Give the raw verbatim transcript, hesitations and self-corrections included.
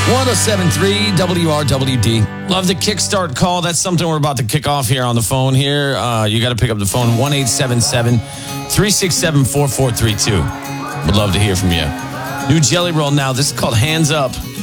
one oh seven point three W R W D. Love the kickstart call. That's something we're about to kick off here on the phone here. Uh, you got to pick up the phone, one eight seven seven, three six seven, four four three two. Would love to hear from you. New Jelly Roll now. This is called Hands Up.